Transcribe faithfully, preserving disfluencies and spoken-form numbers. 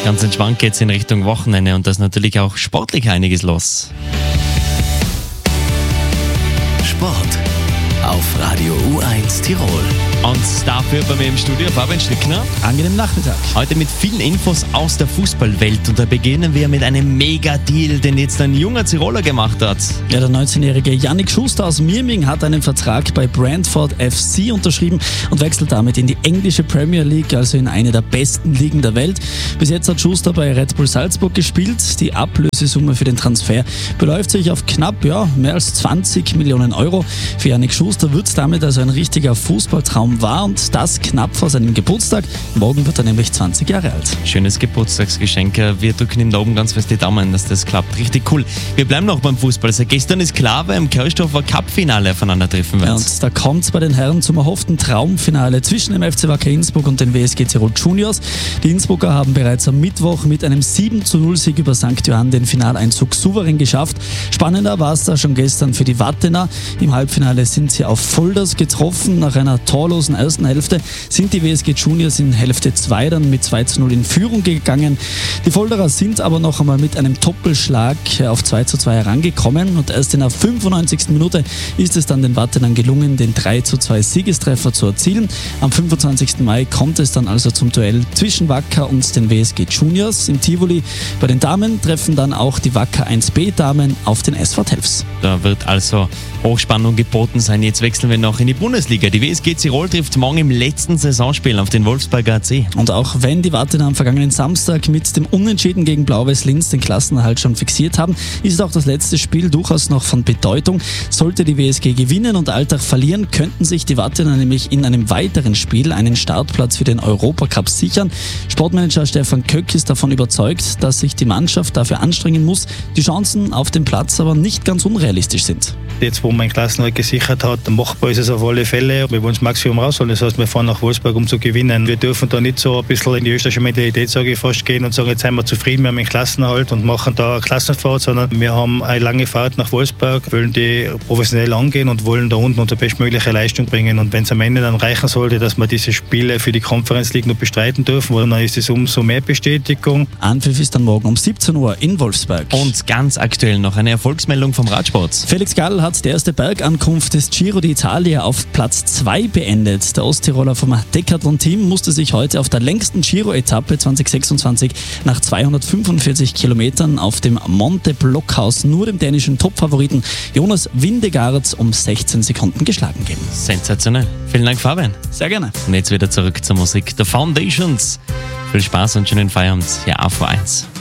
Ganz entspannt geht's in Richtung Wochenende und da ist natürlich auch sportlich einiges los. Sport auf Radio U eins Tirol. Und dafür bei mir im Studio Fabian Schlickner. Angenehmen Nachmittag. Heute mit vielen Infos aus der Fußballwelt und da beginnen wir mit einem Mega-Deal, den jetzt ein junger Tiroler gemacht hat. Ja, der neunzehnjährige Yannick Schuster aus Mirming hat einen Vertrag bei Brentford F C unterschrieben und wechselt damit in die englische Premier League, also in eine der besten Ligen der Welt. Bis jetzt hat Schuster bei Red Bull Salzburg gespielt. Die Ablösesumme für den Transfer beläuft sich auf knapp ja, mehr als zwanzig Millionen Euro. Für Yannick Schuster wird es damit also ein richtiger Fußballtraum war und das knapp vor seinem Geburtstag. Morgen wird er nämlich zwanzig Jahre alt. Schönes Geburtstagsgeschenk. Wir drücken ihm da oben ganz fest die Daumen, dass das klappt. Richtig cool. Wir bleiben noch beim Fußball. Also gestern ist klar, wer im Kirchdorfer Cup-Finale aufeinandertreffen wird. Ja, und da kommt es bei den Herren zum erhofften Traumfinale zwischen dem F C Wacker Innsbruck und den W S G Tirol Juniors. Die Innsbrucker haben bereits am Mittwoch mit einem sieben zu null Sieg über Sankt Johann den Finaleinzug souverän geschafft. Spannender war es da schon gestern für die Wattener. Im Halbfinale sind sie auf Volders getroffen. Nach einer torlosen ersten Hälfte sind die W S G Juniors in Hälfte zwei dann mit zwei zu null in Führung gegangen. Die Volderer sind aber noch einmal mit einem Doppelschlag auf zwei zu zwei herangekommen und erst in der fünfundneunzigsten Minute ist es dann den Wattenern gelungen, den drei zu zwei Siegestreffer zu erzielen. Am fünfundzwanzigsten Mai kommt es dann also zum Duell zwischen Wacker und den W S G Juniors im Tivoli. Bei den Damen treffen dann auch die Wacker eins B Damen auf den S V Telfs. Da wird also Hochspannung geboten sein. Jetzt wechseln wir noch in die Bundesliga. Die W S G Tirol trifft morgen im letzten Saisonspiel auf den Wolfsberger A C. Und auch wenn die Wattener am vergangenen Samstag mit dem Unentschieden gegen Blau-Weiß Linz den Klassenerhalt schon fixiert haben, ist auch das letzte Spiel durchaus noch von Bedeutung. Sollte die W S G gewinnen und Alltag verlieren, könnten sich die Wattener nämlich in einem weiteren Spiel einen Startplatz für den Europacup sichern. Sportmanager Stefan Köck ist davon überzeugt, dass sich die Mannschaft dafür anstrengen muss, die Chancen auf dem Platz aber nicht ganz unrealistisch sind. Jetzt, wo man den Klassenerhalt gesichert hat, machbar ist es auf alle Fälle. Wir wollen das Maximum rausholen. Das heißt, wir fahren nach Wolfsburg, um zu gewinnen. Wir dürfen da nicht so ein bisschen in die österreichische Mentalität, sage ich fast, gehen und sagen, jetzt sind wir zufrieden, wir haben den Klassenerhalt und machen da eine Klassenfahrt, sondern wir haben eine lange Fahrt nach Wolfsburg, wollen die professionell angehen und wollen da unten unsere bestmögliche Leistung bringen. Und wenn es am Ende dann reichen sollte, dass wir diese Spiele für die Conference League noch bestreiten dürfen, dann ist es umso mehr Bestätigung. Anpfiff ist dann morgen um siebzehn Uhr in Wolfsburg. Und ganz aktuell noch eine Erfolgsmeldung vom Radsport. Felix Gall hat die erste Bergankunft des Giro d'Italia auf Platz zwei beendet. Der Osttiroler vom Decathlon-Team musste sich heute auf der längsten Giro-Etappe zwanzig sechsundzwanzig nach zweihundertfünfundvierzig Kilometern auf dem Monte Blockhaus nur dem dänischen Topfavoriten Jonas Vingegaard um sechzehn Sekunden geschlagen geben. Sensationell. Vielen Dank, Fabian. Sehr gerne. Und jetzt wieder zurück zur Musik. The Foundations. Viel Spaß und schönen Feierabend hier auf U eins.